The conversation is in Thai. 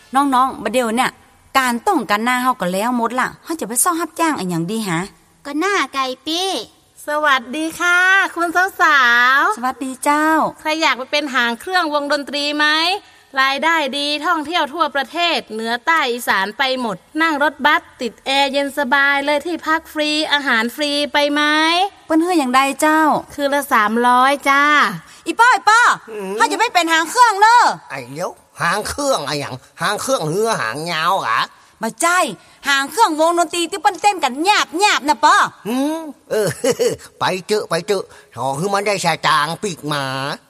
น้องๆบัดเดี๋ยวเนี่ยการต้องการหน้าเฮาก็แล้วหมดล่ะเฮาจะไปซ่อรับจ้างอันหยังดีหะก็หน้าไก่ปี้สวัสดีค่ะคุณสาวๆสวัสดีเจ้าใครอยากไปเป็นหางเครื่องวงดนตรีไหมรายได้ดีท่องเที่ยวทั่วประเทศเหนือใต้อีสานไปหมดนั่งรถบัสติดแอร์เย็นสบายเลยที่พักฟรีอาหารฟรีไปไหมเปิ้นเฮืออย่างใดเจ้าคือละ300จ้าอีป้อเฮาจะไปเป็นหางเครื่องเด้อไอ้เดี๋ยวหางเครื่องอะไรอย่างหางเครื่องเหือหางยาวกะบ่ใช่หางเครื่องวงดนตรีที่เปิ้นเต้นกันหยาบๆนะป้อไปเจอทอคือมันได้สตางค์ปีกหมา